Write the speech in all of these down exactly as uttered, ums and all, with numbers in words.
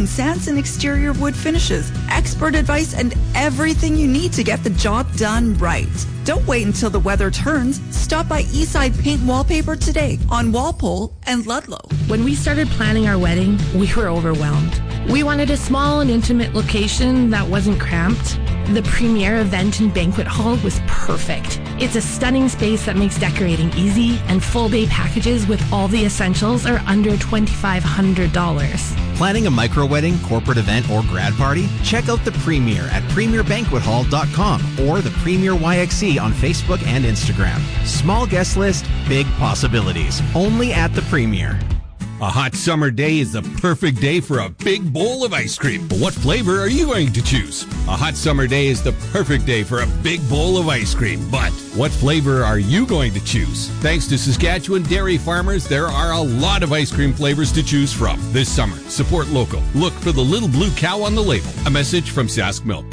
and Sanson exterior wood finishes, expert advice, and everything you need to get the job done right. Don't wait until the weather turns. Stop by Eastside Paint Wallpaper today on Walpole and Ludlow. When we started planning our wedding, we were overwhelmed. We wanted a small and intimate location that wasn't cramped. The Premier Event and Banquet Hall was perfect. It's a stunning space that makes decorating easy, and full day packages with all the essentials are under twenty-five hundred dollars. Planning a micro wedding, corporate event, or grad party? Check out the Premier at premier banquet hall dot com or the Premier Y X C on Facebook and Instagram. Small guest list, big possibilities. Only at the Premier. A hot summer day is the perfect day for a big bowl of ice cream. But what flavor are you going to choose? A hot summer day is the perfect day for a big bowl of ice cream. But what flavor are you going to choose? Thanks to Saskatchewan dairy farmers, there are a lot of ice cream flavors to choose from this summer. Support local. Look for the little blue cow on the label. A message from Sask Milk.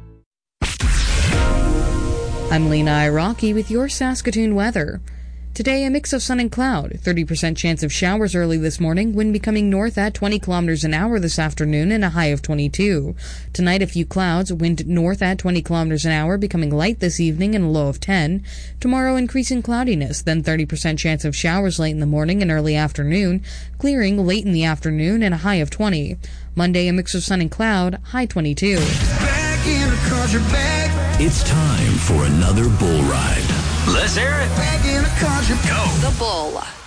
I'm Lena Iraqi with your Saskatoon weather. Today, a mix of sun and cloud. thirty percent chance of showers early this morning, wind becoming north at twenty kilometers an hour this afternoon and a high of twenty-two. Tonight, a few clouds, wind north at twenty kilometers an hour, becoming light this evening and a low of ten. Tomorrow, increasing cloudiness, then thirty percent chance of showers late in the morning and early afternoon, clearing late in the afternoon and a high of twenty. Monday, a mix of sun and cloud, high twenty-two. Back in the country bag. It's time for another bull ride. Let's hear it. Back in the country. Go. The Bull.